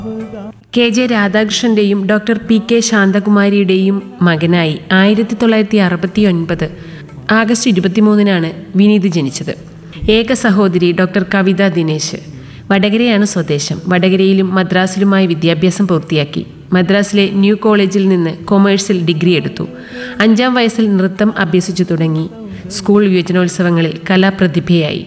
K J രാധാകൃഷ്ണന്റെയും doctor P K ശാന്തകുമാരിയുടെയും മകനായി 1969 August 23-നാണ് Vineeth ജനിച്ചത്. ഏക സഹോദരി ഡോക്ടർ കവിത ദിനേശ്. വടകരയാണ് സ്വദേശം. വടകരയിലും മദ്രാസിലുമായി വിദ്യാഭ്യാസം പൂർത്തിയാക്കി. മദ്രാസിലെ ന്യൂ കോളേജിൽ നിന്ന് കൊമേഴ്സിൽ ഡിഗ്രി എടുത്തു. 5-ാം വയസ്സിൽ നൃത്തം അഭ്യസിച്ചു തുടങ്ങി. സ്കൂൾ യുവജനോത്സവങ്ങളിൽ കലാപ്രതിഭയായി.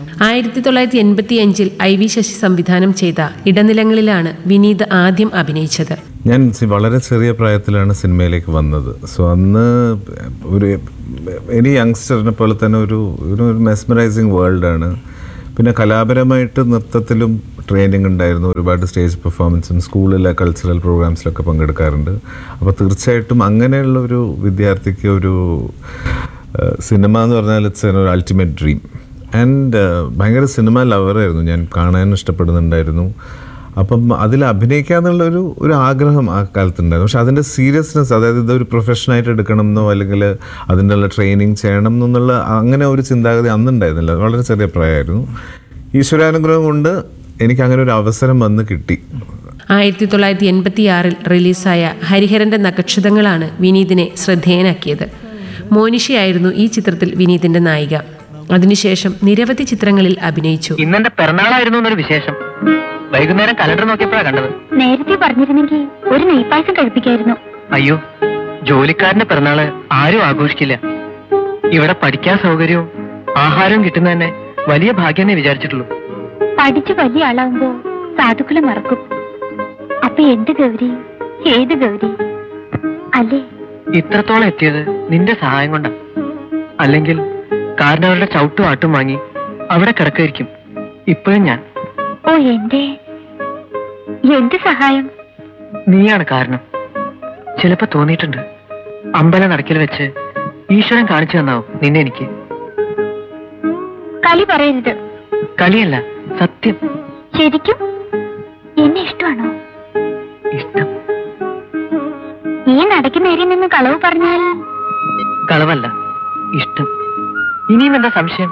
1985 ഐ വി ശശി സംവിധാനം ചെയ്ത ഇടനിലങ്ങളിലാണ് വിനീത് ആദ്യം അഭിനയിച്ചത്. ഞാൻ വളരെ ചെറിയ പ്രായത്തിലാണ് സിനിമയിലേക്ക് വന്നത്. സോ അന്ന് ഒരു എനി യങ്സ്റ്ററിനെ പോലെ തന്നെ ഒരു മെസ്മറൈസിങ് വേൾഡാണ്. പിന്നെ കലാപരമായിട്ട് നൃത്തത്തിലും ട്രെയിനിങ് ഉണ്ടായിരുന്നു. ഒരുപാട് സ്റ്റേജ് പെർഫോമൻസും സ്കൂളിലെ കൾച്ചറൽ പ്രോഗ്രാംസിലൊക്കെ പങ്കെടുക്കാറുണ്ട്. അപ്പോൾ തീർച്ചയായിട്ടും അങ്ങനെയുള്ള ഒരു വിദ്യാർത്ഥിക്ക് ഒരു സിനിമ എന്ന് പറഞ്ഞാൽ ഇറ്റ്സ് ഒരു അൾട്ടിമേറ്റ് ഡ്രീം. ആൻഡ് ഭയങ്കര സിനിമ ലവറായിരുന്നു. ഞാൻ കാണാൻ ഇഷ്ടപ്പെടുന്നുണ്ടായിരുന്നു. അപ്പം അതിൽ അഭിനയിക്കുക എന്നുള്ള ഒരു ആഗ്രഹം ആ കാലത്തുണ്ടായിരുന്നു. പക്ഷെ അതിൻ്റെ സീരിയസ്നെസ്, അതായത് ഇതൊരു പ്രൊഫഷനായിട്ട് എടുക്കണം എന്നോ അല്ലെങ്കിൽ അതിൻ്റെ ട്രെയിനിങ് ചെയ്യണം എന്നുള്ള അങ്ങനെ ഒരു ചിന്താഗതി അന്നുണ്ടായിരുന്നില്ല. വളരെ ചെറിയ പ്രായമായിരുന്നു. ഈശ്വരാനുഗ്രഹം കൊണ്ട് എനിക്ക് അങ്ങനെ ഒരു അവസരം വന്ന് കിട്ടി. 1986 റിലീസായ ഹരിഹരന്റെ നക്ഷത്രങ്ങളാണ് വിനീതിനെ ശ്രദ്ധേയനാക്കിയത്. മോനിഷയായിരുന്നു ഈ ചിത്രത്തിൽ വിനീതിന്റെ നായിക. അതിനുശേഷം നിരവധി ചിത്രങ്ങളിൽ അഭിനയിച്ചു. ഇന്നെന്റെ പിറന്നാളായിരുന്നു എന്നൊരു വിശേഷം. വൈകുന്നേരം കലണ്ടർ നോക്കിയപ്പോഴാണ് കണ്ടത്. നേരത്തെ പറഞ്ഞിരുന്നെങ്കിൽ ഒരു നെയ്പായസം കഴിപ്പിക്കായിരുന്നു. അയ്യോ, ജോലിക്കാരന്റെ പിറന്നാള് ആരും ആഘോഷിക്കില്ല. ഇവിടെ പഠിക്കാൻ സൗകര്യവും ആഹാരവും കിട്ടുന്ന തന്നെ വലിയ ഭാഗ്യമേ വിചാരിച്ചിട്ടുള്ളൂ. പഠിച്ചു വലിയ ആളാവുമ്പോ സാധുക്കളെ മറക്കും. അപ്പൊ എന്ത് ഗൗരി, ഏത് ഗൗരി അല്ലേ? ഇത്രത്തോളം എത്തിയത് നിന്റെ സഹായം കൊണ്ടാ. അല്ലെങ്കിൽ കാരണവരുടെ ചവിട്ടും ആട്ടും വാങ്ങി അവിടെ കിടക്കായിരിക്കും ഇപ്പോഴും ഞാൻ. ഓ, എന്ത് സഹായം? നീയാണ് കാരണം. ചിലപ്പോ തോന്നിയിട്ടുണ്ട് അമ്പല നടക്കിൽ വെച്ച് ഈശ്വരൻ കാണിച്ചു തന്നാവും നിന്നെ എനിക്ക്. കളി പറയരുത്. കളിയല്ല, സത്യം. ശരിക്കും എന്നെ ഇഷ്ടമാണോ? ഇഷ്ടം. ഈ നടക്ക് നേരെ നിന്ന് കളവ് പറഞ്ഞാൽ? കളവല്ല, ഇഷ്ടം. ഇനിയും എന്താ സംശയം?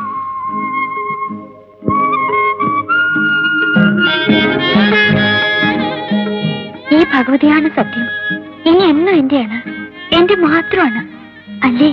ഈ ഭഗവതിയാണ് സത്യം. ഇനി എന്നും എന്റെയാണ്, എന്റെ മാത്രമാണ് അല്ലേ?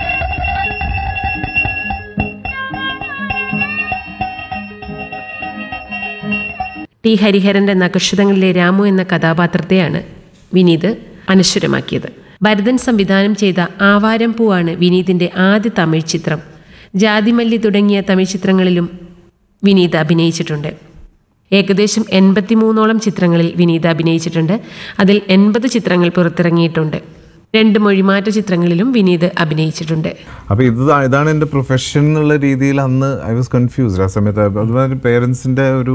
ടി ഹരിഹരന്റെ നക്ഷത്രങ്ങളിലെ രാമു എന്ന കഥാപാത്രത്തെയാണ് വിനീത് അനശ്വരമാക്കിയത്. ഭരതൻ സംവിധാനം ചെയ്ത ആവാരം പൂവാണ് വിനീതിന്റെ ആദ്യ തമിഴ് ചിത്രം. ജാതിമല്ലി തുടങ്ങിയ തമിഴ് ചിത്രങ്ങളിലും വിനീത് അഭിനയിച്ചിട്ടുണ്ട്. ഏകദേശം 83ഓളം ചിത്രങ്ങളിൽ വിനീത് അഭിനയിച്ചിട്ടുണ്ട്. അതിൽ 80 ചിത്രങ്ങൾ പുറത്തിറങ്ങിയിട്ടുണ്ട്. 2 മൊഴിമാറ്റ ചിത്രങ്ങളിലും വിനീത് അഭിനയിച്ചിട്ടുണ്ട്. അപ്പോൾ ഇതാണ് എൻ്റെ പ്രൊഫഷൻ എന്നുള്ള രീതിയിൽ അന്ന് ഐ വാസ് കൺഫ്യൂസ്ഡ്. ആ സമയത്ത് അതുപോലെ പേരൻസിൻ്റെ ഒരു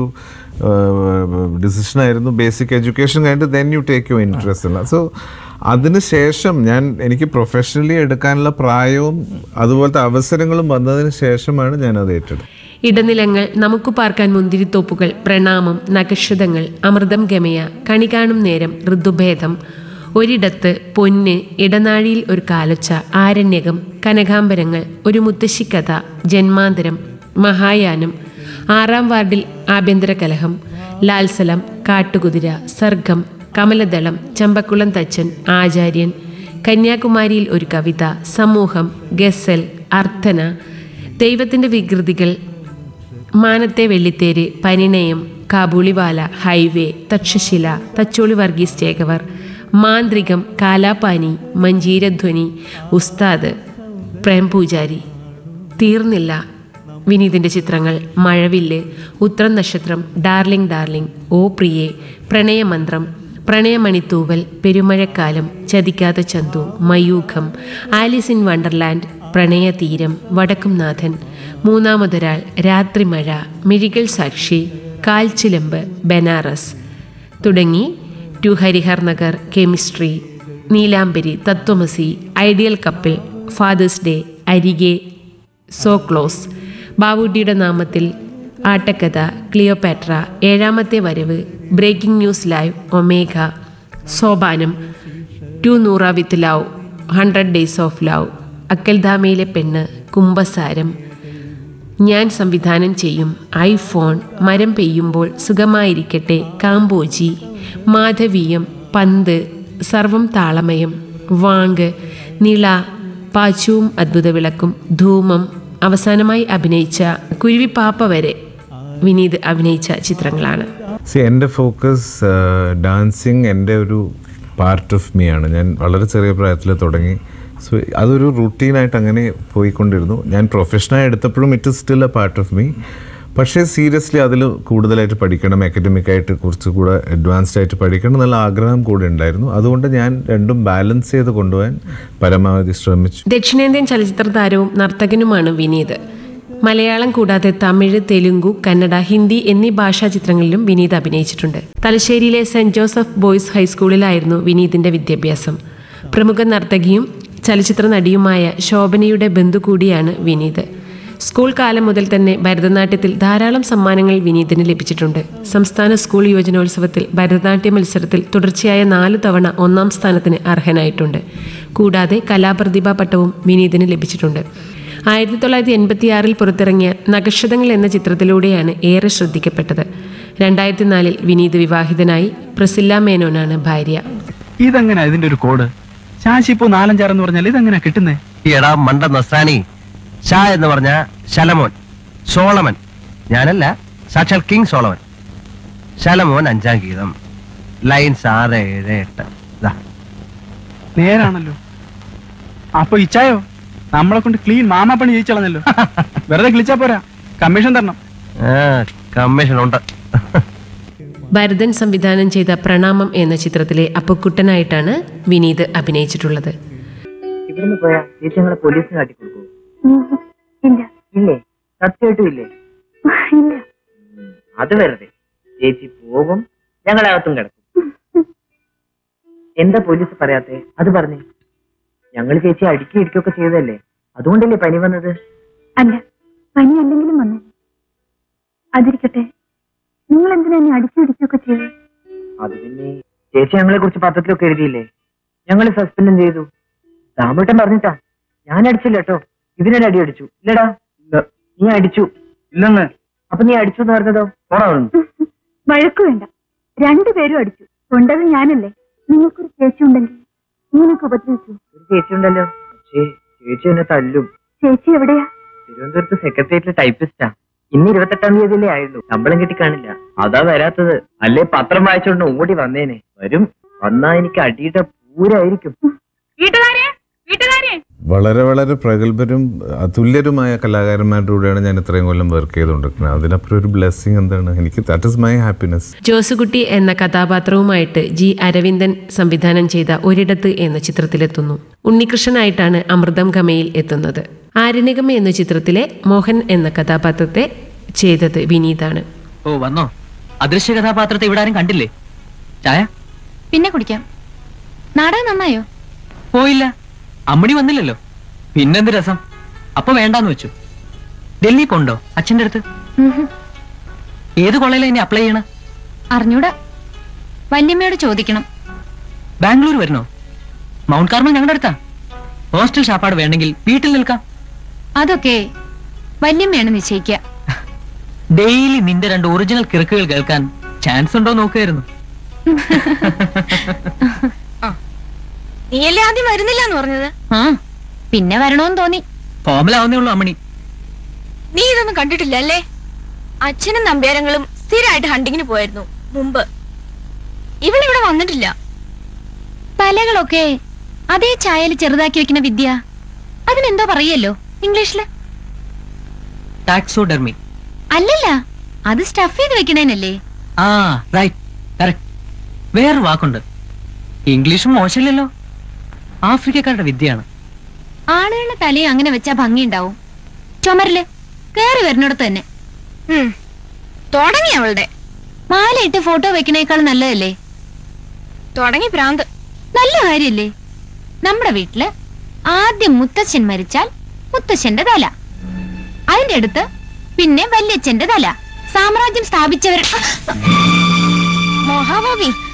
ഡിസിഷനായിരുന്നു. ബേസിക് എഡ്യൂക്കേഷൻ കഴിഞ്ഞിട്ട് then you take your interest ഉള്ള. സോ അതിനുശേഷം എനിക്ക് പ്രൊഫഷണലി എടുക്കാനുള്ള പ്രായവും അതുപോലത്തെ അവസരങ്ങളും വന്നതിന് ശേഷമാണ് ഞാനത് ഏറ്റെടുത്തത്. ഇടനിലങ്ങൾ, നമുക്ക് പാർക്കാൻ മുന്തിരിത്തോപ്പുകൾ, പ്രണാമം, നക്ഷതങ്ങൾ, അമൃതം ഗമയ, കണി കാണും നേരം, ഋതുഭേദം, ഒരിടത്ത്, പൊന്ന്, ഇടനാഴിയിൽ ഒരു കാലൊച്ച, ആരണ്യകം, കനകാംബരങ്ങൾ, ഒരു മുത്തശ്ശിക്കഥ, ജന്മാന്തരം, മഹായാനം, 6-ാം വാർഡിൽ ആഭ്യന്തര കലഹം, ലാൽസലം, കാട്ടുകുതിര, സർഗം, കമലദളം, ചമ്പക്കുളം തച്ചൻ, ആചാര്യൻ, കന്യാകുമാരിയിൽ ഒരു കവിത, സമൂഹം, ഗസൽ, അർത്ഥന, ദൈവത്തിൻ്റെ വികൃതികൾ, മാനത്തെ വെള്ളിത്തേര്, പരിണയം, കാബൂളിവാല, ഹൈവേ, തക്ഷശില, തച്ചോളി വർഗീസ് ചേകവർ, മാന്ത്രികം, കാലാപാനി, മഞ്ജീരധ്വനി, ഉസ്താദ്, പ്രേംപൂജാരി. തീർന്നില്ല വിനീതിൻ്റെ ചിത്രങ്ങൾ. മഴവില്ല്, ഉത്രം നക്ഷത്രം, ഡാർലിംഗ് ഡാർലിംഗ്, ഓ പ്രിയേ, പ്രണയമന്ത്രം, പ്രണയമണിത്തൂവൽ, പെരുമഴക്കാലം, ചതിക്കാത്ത Chandu, Mayookham, Alice in Wonderland, പ്രണയതീരം, Vadakkumnathan, മൂന്നാമതൊരാൾ, Rathrimazha, മിഴികൾ സാക്ഷി, കാൽച്ചിലമ്പ്, ബനാറസ് തുടങ്ങി to Harihar Nagar, chemistry, Neelambari, Tattvamasi, ideal couple, fathers day, അരികെ, സോ ക്ലോസ്, ബാവുഡിയുടെ നാമത്തിൽ, ആട്ടക്കഥ, ക്ലിയോപാട്ര, 7-ാമത്തെ വരവ്, breaking news live, omega, Sopanam, to Noora with love, 100 days of love, അക്കൽധാമയിലെ പെണ്ണ്, കുംഭസാരം, ഞാൻ സംവിധാനം ചെയ്യും, ഐഫോൺ, മരം പെയ്യുമ്പോൾ, സുഖമായിരിക്കട്ടെ, കാമ്പോജി, മാധവീയം, പന്ത്, സർവം താളമയം, വാങ്ക്, നിള, പാച്ചുവും അദ്ഭുത വിളക്കും, ധൂമം, അവസാനമായി അഭിനയിച്ച കുരുവിപ്പാപ്പ വരെ വിനീത് അഭിനയിച്ച ചിത്രങ്ങളാണ്. എൻ്റെ ഫോക്കസ് ഡാൻസിങ് എൻ്റെ ഒരു പാർട്ട് ഓഫ് മീ ആണ്. ഞാൻ വളരെ ചെറിയ പ്രായത്തിൽ തുടങ്ങി. സോ അതൊരു റൂട്ടീനായിട്ട് അങ്ങനെ പോയിക്കൊണ്ടിരുന്നു. ഞാൻ പ്രൊഫഷനായി എടുത്തപ്പോഴും it is still A part of me. പക്ഷേ സീരിയസ്ലി അതിൽ കൂടുതലായിട്ട് പഠിക്കണം, അക്കാഡമിക്കായിട്ട് കുറച്ചുകൂടെ അഡ്വാൻസ്ഡ് ആയിട്ട് പഠിക്കണം എന്നുള്ള ആഗ്രഹം കൂടെ ഉണ്ടായിരുന്നു. അതുകൊണ്ട് ഞാൻ രണ്ടും ബാലൻസ് ചെയ്ത് കൊണ്ടുപോകാൻ പരമാവധി ശ്രമിച്ചു. ദക്ഷിണേന്ത്യൻ ചലച്ചിത്ര താരവും നർത്തകനുമാണ് വിനീത്. മലയാളം കൂടാതെ തമിഴ്, തെലുങ്കു, കന്നഡ, ഹിന്ദി എന്നീ ഭാഷാ ചിത്രങ്ങളിലും വിനീത് അഭിനയിച്ചിട്ടുണ്ട്. തലശ്ശേരിയിലെ സെന്റ് ജോസഫ് ബോയ്സ് ഹൈസ്കൂളിലായിരുന്നു വിനീതിന്റെ വിദ്യാഭ്യാസം. പ്രമുഖ നർത്തകിയും ചലച്ചിത്ര നടിയുമായ ശോഭനയുടെ ബന്ധു കൂടിയാണ് വിനീത്. സ്കൂൾ കാലം മുതൽ തന്നെ ഭരതനാട്യത്തിൽ ധാരാളം സമ്മാനങ്ങൾ വിനീതിന് ലഭിച്ചിട്ടുണ്ട്. സംസ്ഥാന സ്കൂൾ യുവജനോത്സവത്തിൽ ഭരതനാട്യ മത്സരത്തിൽ തുടർച്ചയായ 4 തവണ 1-ാം സ്ഥാനത്തിന് അർഹനായിട്ടുണ്ട്. കൂടാതെ കലാപ്രതിഭാ പട്ടവും വിനീതിന് ലഭിച്ചിട്ടുണ്ട്. 1986 പുറത്തിറങ്ങിയ നഗക്ഷതങ്ങൾ എന്ന ചിത്രത്തിലൂടെയാണ് ഏറെ ശ്രദ്ധിക്കപ്പെട്ടത്. 2004 വിനീത് വിവാഹിതനായി. പ്രസില്ല മേനോനാണ് ഭാര്യ. ഇതെങ്ങനെ ഇതിന്റെ ഒരു കോഡ്? ശാശി ഇപ്പോ 4-5 എന്ന് പറഞ്ഞാൽ ഇതെങ്ങനെ കിട്ടുന്നേ? എടാ മണ്ട നസ്രാനി, ഷാ എന്ന് പറഞ്ഞ ശലമോൻ, സോളമൻ. ഞാനല്ല, സാക്ഷാൽ കിങ് സോളമൻ. ശലമോൻ 5-ാം ഗീതം, ലൈൻസ് 6, 7, 8. നേരാണല്ലോ. അപ്പൊ ഇച്ചായോ നമ്മളെ കൊണ്ട് ക്ലീൻ മാമാപ്പണി ജയിച്ചളഞ്ഞല്ലോ. വെറുതെ കിളിച്ചാ പോരാ, കമ്മീഷൻ തരണം. കമ്മീഷൻ ഉണ്ട്. ഭരതൻ സംവിധാനം ചെയ്ത പ്രണാമം എന്ന ചിത്രത്തിലെ അപ്പുക്കുട്ടനായിട്ടാണ് വിനീത് അഭിനയിച്ചിട്ടുള്ളത്. ഇവിടുന്ന് പോയാ ചേച്ചി ഞങ്ങളെ പോലീസിന് കാട്ടിക്കൊടുക്കൂ? ഇല്ല ഇല്ലേ? സത്യമായിട്ടും ഇല്ലേ? ഇല്ല. അത് വെറുതെ. ചേച്ചി പോകും, ഞങ്ങളകത്തും കിടക്കും. എന്താ പോലീസ് പറയാത്തെ? അത് പറഞ്ഞേ. ഞങ്ങൾ ചേച്ചി ഇടിക്കുകയൊക്കെ ചെയ്തതല്ലേ, അതുകൊണ്ടല്ലേ പനി വന്നത്? അല്ല, പനി അല്ലെങ്കിലും വന്നേ. അതിരിക്കട്ടെ, നിങ്ങൾ എന്തിനാ എന്നെ ഇടിക്കുകയൊക്കെ ചെയ്തത്? അത് പിന്നെ ചേച്ചി ഞങ്ങളെ കുറിച്ച് പത്രത്തിലൊക്കെ എഴുതിയില്ലേ, ഞങ്ങൾ സസ്പെൻഡും ചെയ്തു. ദാമേട്ടൻ പറഞ്ഞിട്ടാ. ഞാൻ അടിച്ചില്ല കേട്ടോ, ഇതിനൊരു അടി അടിച്ചു. ഇല്ലടാ, നീ അടിച്ചു. ഇല്ലെന്ന്. അപ്പൊ നീ അടിച്ചു എന്ന് പറഞ്ഞതോ? വഴക്കു വേണ്ട, 2 പേരും അടിച്ചു. കൊണ്ടത് ഞാനല്ലേ. നിങ്ങൾക്കൊരു ചേച്ചി ഉണ്ടെങ്കിൽ ഇങ്ങനൊക്കെ ഉപദ്രവിച്ചു. ഒരു ചേച്ചി ഉണ്ടല്ലോ, പക്ഷേ ചേച്ചി എന്നെ തല്ലും. ചേച്ചി എവിടെയാ? തിരുവനന്തപുരത്ത് സെക്രട്ടേറിയറ്റിലെ ടൈപ്പിസ്റ്റാ. ഇന്ന് 28-ാം തീയതിയിലേ ആയുള്ളൂ. ശമ്പളം കിട്ടി കാണില്ല, അതാ വരാത്തത്. അല്ലേ പത്രം വായിച്ചോണ്ട് ഓടി വന്നേനെ. വരും, വന്നാ എനിക്ക് അടിയുടെ പൂരായിരിക്കും. വളരെ വളരെ പ്രഗത്ഭരും അതുല്യരുമായ കലാകാരന്മാരുടെ കൂടെയാണ് ഞാൻ ഇത്രയും കൊല്ലം വർക്ക് ചെയ്തുകൊണ്ടിരിക്കുന്നത്. അതിനപ്പുറം ഒരു ബ്ലെസ്സിങ് എന്താണ് എനിക്ക്? That is my happiness. Josekutty എന്ന കഥാപാത്രവുമായിട്ട് ജി അരവിന്ദൻ സംവിധാനം ചെയ്ത ഒരിടത്ത് എന്ന ചിത്രത്തിലെത്തുന്നു. ഉണ്ണികൃഷ്ണനായിട്ടാണ് അമൃതം ഗമയിൽ എത്തുന്നത്. ആരണ്യകം എന്ന ചിത്രത്തിലെ മോഹൻ എന്ന കഥാപാത്രത്തെ ചെയ്തത് വിനീതാണ്. ഓ വന്നോ? അദൃശ്യ കഥാപാത്രത്തെ ഇവിടെ ആരും കണ്ടില്ലേ? ചായ പിന്നെ കുടിക്കാം. നാടകം നന്നായോ? പോയില്ല, അമ്മണി വന്നില്ലല്ലോ. പിന്നെന്ത് രസം. അപ്പൊ വേണ്ടാന്ന് വെച്ചു. ഡൽഹി കൊണ്ടോ അച്ഛന്റെ അടുത്ത്? ഏത് കോളേജിലാ ഇനി അപ്ലൈ ചെയ്യണ? അറിഞ്ഞൂടാ, വല്യമ്മയോട് ചോദിക്കണം. ബാംഗ്ലൂർ വരണോ? മൗണ്ട് കാർമൽ ഞങ്ങളുടെ അടുത്താ. ഹോസ്റ്റൽ ഷാപ്പാട് വേണമെങ്കിൽ വീട്ടിൽ നിൽക്കാം. അതൊക്കെ വല്യമ്മയാണ് നിശ്ചയിക്കുക. ഡെയിലി നിന്റെ 2 ഒറിജിനൽ കിറുക്കുകൾ കേൾക്കാൻ ചാൻസ് ഉണ്ടോ നോക്കുമായിരുന്നു. നീയല്ലേ ആദ്യം വരുന്നില്ല എന്ന് പറഞ്ഞത്? പിന്നെ വരണോന്ന് തോന്നി. ഫോമലാവുന്നേ ഉള്ളൂ അമ്മണി. നീ ഇതൊന്നും കണ്ടിട്ടില്ല അല്ലേ? അച്ഛനും നമ്പ്യാരങ്ങളും സ്ഥിരമായിട്ട് ഹണ്ടിങ്ങിന് പോയിരുന്നു മുമ്പ്. ഇവളിവിടെ വന്നിട്ടില്ല. പലകളൊക്കെ അതേ ചായയിൽ ചെറുതാക്കി വെക്കുന്ന വിദ്യ, അതിനെന്തോ പറയല്ലോ ഇംഗ്ലീഷില്. ടാക്സോഡെർമി. അല്ലല്ല, അത് സ്റ്റഫ് ചെയ്ത് വെക്കണേനല്ലേ? ആ റൈറ്റ്, കറക്റ്റ്. വേറൊരു വാക്കുണ്ട്, ഇംഗ്ലീഷും മോശമില്ലല്ലോ. ആഫ്രിക്കക്കാരുടെ വിദ്യയാണ്. ആളുകളുടെ തലയും അങ്ങനെ വെച്ചാ ഭംഗിയുണ്ടാവും. ചുമരില് കേറി വരുന്നിടത്ത് തന്നെ തുടങ്ങി. അവളുടെ മാലയിട്ട് ഫോട്ടോ വെക്കണേക്കാൾ നല്ലതല്ലേ? തുടങ്ങി ഭ്രാന്ത്. നല്ല കാര്യല്ലേ? നമ്മുടെ വീട്ടില് ആദ്യം മുത്തച്ഛൻ മരിച്ചാൽ മുത്തച്ഛന്റെ തല, അതിന്റെ അടുത്ത് പിന്നെ വല്യച്ഛന്റെ തല. സാമ്രാജ്യം സ്ഥാപിച്ചവർ മഹാഭാവി